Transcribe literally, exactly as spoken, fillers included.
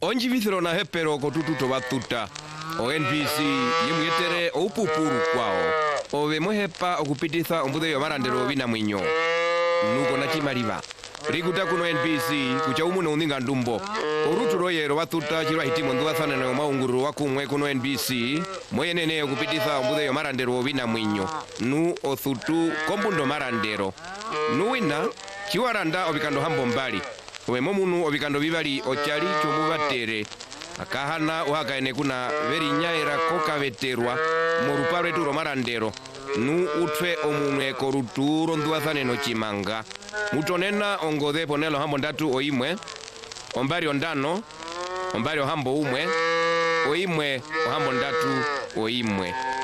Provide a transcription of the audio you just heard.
onji vithiro na hepero kotututo batuta o N B C yimwetere opupuru kwao ove mohepa okupititha ombude yo marandero bina mwinyo nuko na chimaliva rikuta kuno N B C kucha umuno uninga ndumbo oruturo yero batuta chirwa hitimo nduwathana na maunguru wakumwe kuno N B C moyenene okupititha ombude yo marandero bina mwinyo nu othutu kombundo marandero nuwina chiwaranda obikando hambo mbali we momunu obikando bibali ochali chomubatere akahana uhakaene kuna veri nyaira koka veterwa moruparo eturo marandero nu utwe omumwe koruturo nduwathane no chimanga mutonena ongode ponelo hambo ndatu oimwe ombari ondano ombari ohambo umwe oimwe ohambo ndatu oimwe